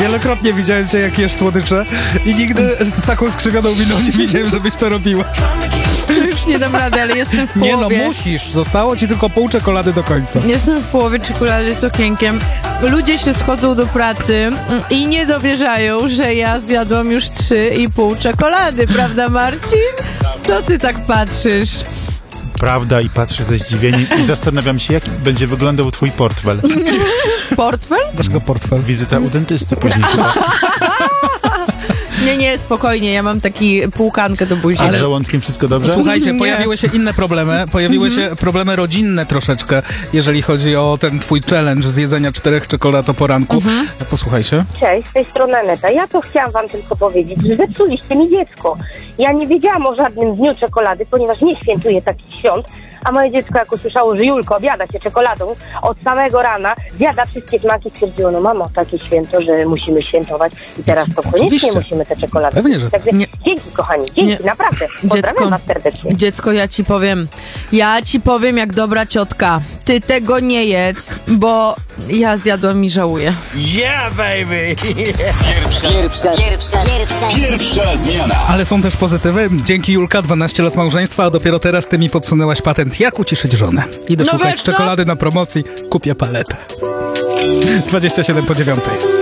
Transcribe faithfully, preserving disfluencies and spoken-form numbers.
Wielokrotnie widziałem cię, jak jesz słodycze i nigdy z taką skrzywioną miną nie widziałem, żebyś to robiła. Już nie dam rady, ale jestem w połowie. Nie no, musisz. Zostało ci tylko pół czekolady do końca. Jestem w połowie czekolady z okienkiem. Ludzie się schodzą do pracy i nie dowierzają, że ja zjadłam już trzy i pół czekolady, prawda, Marcin? Co ty tak patrzysz? Prawda, i patrzę ze zdziwieniem i zastanawiam się, jak będzie wyglądał twój portfel. Portfel? Dlaczego portfel? Wizyta u dentysty później. Nie, nie, spokojnie, ja mam taki półkankę do buzi. A z żołądkiem wszystko dobrze? Słuchajcie, Nie. pojawiły się inne problemy. Pojawiły się problemy rodzinne troszeczkę, jeżeli chodzi o ten twój challenge z jedzenia czterech czekolad o poranku. Posłuchajcie. Cześć, z tej strony Aneta. Ja to chciałam wam tylko powiedzieć, że zepsuliście mi dziecko. Ja nie wiedziałam o żadnym dniu czekolady, ponieważ nie świętuję takich świąt, a moje dziecko jak usłyszało, że Julko obiada się czekoladą od samego rana, zjada wszystkie smaki, stwierdziło, no mamo, takie święto, że musimy świętować i teraz to koniecznie Oczywiście. musimy te czekolady. Pewnie, że Także Nie. dzięki kochani, dzięki, Nie. naprawdę. Pozdrawiam Dziecko. was serdecznie. Dziecko, ja ci powiem, ja ci powiem jak dobra ciotka, ty tego nie jedz, bo ja zjadłam i żałuję. Yeah, baby! Pierwsza, pierwsza, pierwsza, pierwsza, Pierwsza zmiana. Ale są też pozytywy. Dzięki Julka, dwanaście lat małżeństwa, a dopiero teraz ty mi podsunęłaś patent, jak uciszyć żonę. Idę No szukać wiesz co? czekolady na promocji, kupię paletę. dwadzieścia siedem po dziewiątej.